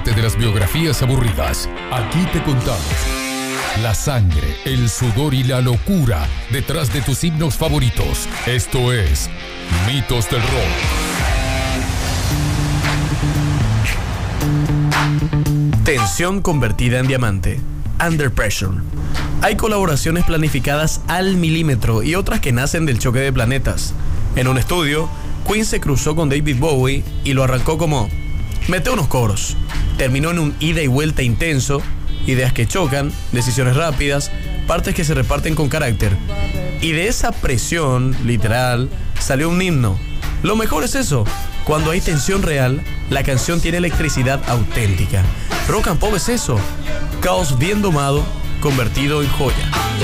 Olvídate de las biografías aburridas. Aquí te contamos la sangre, el sudor y la locura detrás de tus himnos favoritos. Esto es Mitos del Rock. Tensión convertida en diamante. Under Pressure. Hay colaboraciones planificadas al milímetro y otras que nacen del choque de planetas. En un estudio, Queen se cruzó con David Bowie y lo arrancó como: mete unos coros. Terminó en un ida y vuelta intenso, ideas que chocan, decisiones rápidas, partes que se reparten con carácter. Y de esa presión, literal, salió un himno. Lo mejor es eso: cuando hay tensión real, la canción tiene electricidad auténtica. Rock and pop es eso: caos bien domado, convertido en joya.